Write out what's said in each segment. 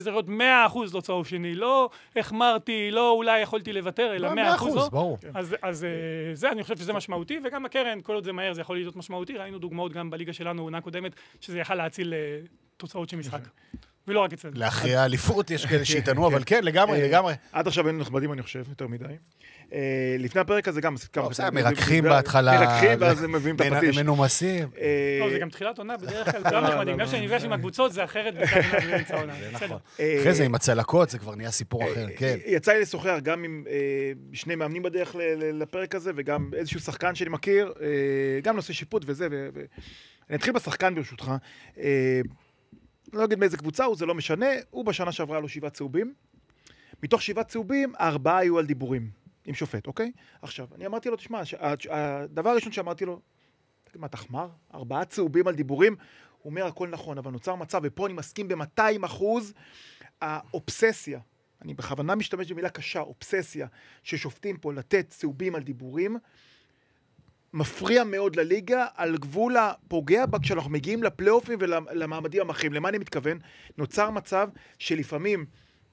זה להיות 100% לא צהוב שני, לא החמרתי, לא אולי יכולתי לוותר, אלא 100% לא. ברור. אז זה, אני חושב שזה משמעותי, וגם הקרן, כל עוד זה מהר, זה יכול להיות משמעותי. ראינו דוגמאות גם בליגה שלנו, עונה קודמת, שזה יכל להציל תוצאות של משחק. ולא רק אצלנו. להכריע אליפות, יש כאלה שיתנו, אבל כן, לגמרי. עד עכשיו היינו נכבדים, אני חושב, יותר מדי. לפני הפרק הזה גם... מרככים בהתחלה. מרככים, ואז הם מביאים את הפטיש. מנומסים. זה גם תחילת עונה, בדרך כלל כולם נחמדים. גם שאני נפגש עם הקבוצות, זה אחרת באמצע העונה. אחרי זה עם הצלקות, זה כבר נהיה סיפור אחר, כן. יצא לי לשוחח גם עם שני מאמנים בדרך לפרק הזה, וגם איזשהו שחקן שאני מכיר, גם נושא שיפוט וזה, אני אתחיל בשחקן ברשותך. לא אגיד מאיזה קבוצה הוא, זה לא משנה, הוא בשנה שעברה לו 7 צהובים. מתוך 7 צהובים, 4 היו על דיבורים עם שופט, אוקיי? עכשיו, אני אמרתי לו, תשמע, הדבר הראשון שאמרתי לו, מה, תחמר? 4 צהובים על דיבורים? הוא אומר, הכל נכון, אבל נוצר מצב, ופה אני מסכים ב-200%, האובססיה, אני בכוונה משתמש במילה קשה, אובססיה, ששופטים פה לתת צהובים על דיבורים, מפריע מאוד לליגה, על גבול הפוגע בה, כשאנחנו מגיעים לפלייאופים ולמעמדים המכריעים. למה אני מתכוון? נוצר מצב שלפעמים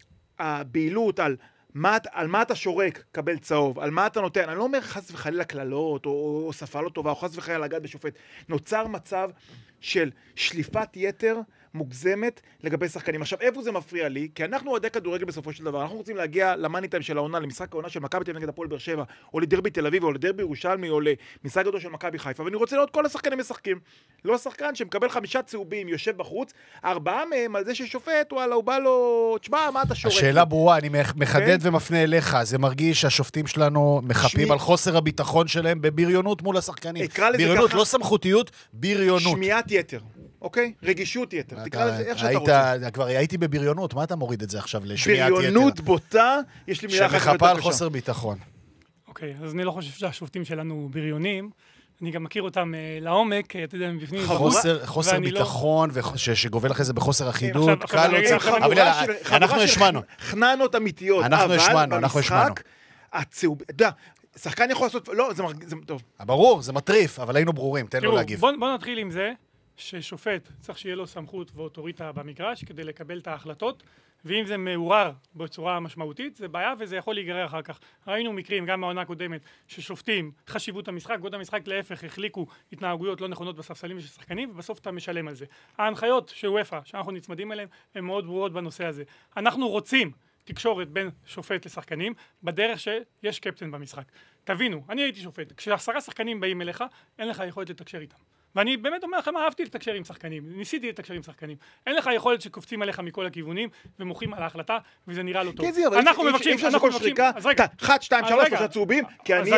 הבעילות על מה אתה שורק, קבל צהוב, על מה אתה נותן, אני לא אומר חס וחלילה כללות, או שפה לא טובה, או חס וחלילה לגעת בשופט. נוצר מצב של שליפת יתר מוגזמת לגבי שחקנים. עכשיו, איפה זה מפריע לי? כי אנחנו אוהדי כדורגל בסופו של דבר. אנחנו רוצים להגיע למאני טיים של העונה, למשחק העונה של מכבי תל אביב נגד הפועל באר שבע, או לדרבי תל אביב, או לדרבי ירושלמי, או למשחק גדול של מכבי חיפה. ואני רוצה לראות כל השחקנים משחקים. לא השחקן שמקבל 5 צהובים, יושב בחוץ, 4 מהם על זה ששופט, וואלה, הוא בא לו, תשמע, מה אתה שורק? השאלה ברורה, אני מחדד ומפנה אליך. זה מרגיש שהשופטים שלנו מחפים על חוסר הביטחון שלהם בבריונות מול השחקנים. בריונות, לא סמכותיות, בריונות. שמיעת יתר. אוקיי? רגישות יתר. תקרא לזה איך שאתה רוצה. כבר הייתי בבריונות, מה אתה מוריד את זה עכשיו לשמיעת יתר? בריונות בוטה, יש לי מילה אחת שמחפה על חוסר ביטחון. אוקיי, אז אני לא חושב שהשופטים שלנו בריונים. אני גם מכיר אותם לעומק, אתה יודע, מבפנים. חוסר ביטחון, שגובל אחרי זה בחוסר אחידות. אבל אנחנו השמענו. חננות אמיתיות. אנחנו השמענו. הצהוב, אתה יודע, שחקן יכול לעשות, לא, זה טוב. ברור, זה מטריף, אבל היינו ברורים, תן לו להגיב. בוא נתחיל עם זה. ששופט צריך שיהיה לו סמכות ואוטוריטה במגרש כדי לקבל את ההחלטות, ואם זה מעורר בצורה משמעותית, זה בעיה וזה יכול להיגרר אחר כך. ראינו מקרים, גם מהעונה הקודמת, ששופטים חשיבות המשחק, גודל המשחק להפך, החליקו התנהגויות לא נכונות בספסלים של שחקנים, ובסוף אתה משלם על זה. ההנחיות של UEFA, שאנחנו נצמדים אליהן, הן מאוד ברורות בנושא הזה. אנחנו רוצים תקשורת בין שופט לשחקנים, בדרך שיש קפטן במשחק. תבינו, אני הייתי שופט, כש10 שחקנים באים אליך, אין לך יכולת לתקשר איתם. ואני באמת אומר לכם, אהבתי לתקשר עם שחקנים, ניסיתי לתקשר עם שחקנים. אין לך יכולת שקופצים עליך מכל הכיוונים ומוחים על ההחלטה, וזה נראה לא טוב. כן, אנחנו מבקשים, אנחנו מבקשים, 1, 2, 3, 3 צהובים, כי אני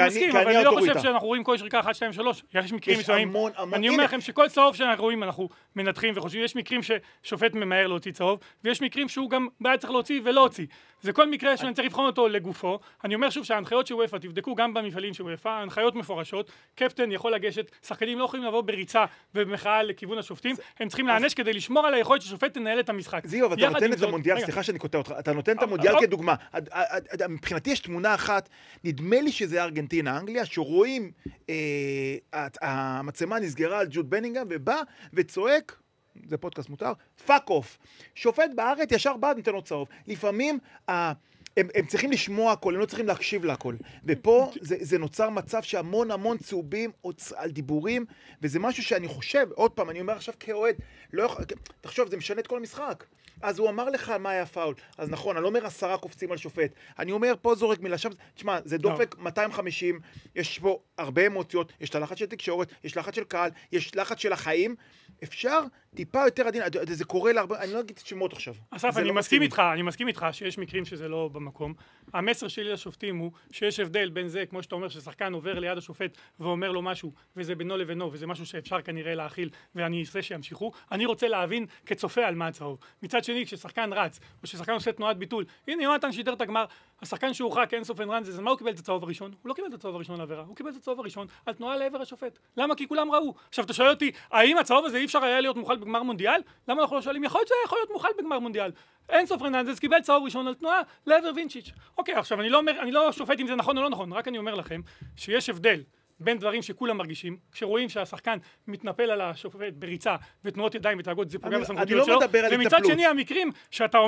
לא חושב שאנחנו רואים כל שריקה 1, 2, 3, יש מקרים מסוימים. אני אומר לכם שכל צהוב שאנחנו רואים, אנחנו מנתחים וחושבים, יש מקרים ששופט ממהר להוציא צהוב, ויש מקרים שהוא גם בעד צריך להוציא ולא הוציא. זה כל מקרה שאני צריך לבחון אותו לגופו. אני אומר שוב שההנחיות של UEFA, תבדקו גם במפעלים של UEFA, ההנחיות מפורשות, קפטן יכול לגשת, שחקנים לא יכולים לבוא בריצה ובמחאה לכיוון השופטים, הם צריכים להענש כדי לשמור על היכולת ששופט תנהל את המשחק. זיו, אבל אתה נותן את המונדיאל, סליחה שאני קוטע אותך, אתה נותן את המונדיאל כדוגמה. מבחינתי יש תמונה אחת, נדמה לי שזה ארגנטינה, אנגליה, שרואים המצלמה נסגרה על ג'וד בנינגהאם ובא וצועק, זה פודקאסט מותר, פאק אוף. שופט בארץ ישר בא נותן לו צהוב. לפעמים הם צריכים לשמוע הכל, הם לא צריכים להקשיב להכל. ופה זה נוצר מצב שהמון צהובים על דיבורים, וזה משהו שאני חושב, עוד פעם, אני אומר עכשיו כאוהד, תחשוב, זה משנה את כל המשחק. אז הוא אמר לך מה היה פאול. אז נכון, אני לא אומר 10 קופצים על שופט. אני אומר, פה זורק מילה, שם, תשמע, זה דופק 250, יש פה הרבה אמוציות, יש את הלחץ של תקשורת, יש לחץ של קהל, יש לחץ של החיים. אפשר טיפה יותר עדין, זה קורה להרבה, אני לא אגיד שמות עכשיו. אסף, אני מסכים איתך שיש מקרים שזה לא במקום. המסר שלי לשופטים הוא שיש הבדל בין זה, כמו שאתה אומר, ששחקן עובר ליד השופט ואומר לו משהו, וזה בינו לבינו, וזה משהו שאפשר כנראה להכיל, ואני אעשה שימשיכו. אני רוצה להבין כצופה על מה הצהוב. מצד שני, כששחקן רץ, או כששחקן עושה תנועת ביטול, הנה יונתן שידר את הגמר, השחקן שהורחק אינסוף אין רנז, אז מה הוא קיבל את הצהוב הראשון? הוא לא קיבל את הצהוב הראשון לעבירה, הוא קיבל את הצהוב הראשון על תנועה לעבר השופט. למה? כי כולם ראו. עכשיו אתה שואל אותי, האם הצהוב הזה אי אפשר היה להיות מוחל בגמר מונדיאל? למה אנחנו לא שואלים? יכול להיות שזה יכול להיות מוחל בגמר מונדיאל. אינסוף רננדז קיבל צהוב ראשון על תנועה לעבר וינצ'יץ'. אוקיי, עכשיו אני לא שופט אם זה נכון או לא נכון, רק אני אומר לכם שיש הבדל בין דברים שכולם מרגישים, כשרואים שהשחקן מתנפל על השופט בריצה ותנועות ידיים ותנהגות, זה פוגע בסמכותיות שלו, ומצד שני המקרים שאתה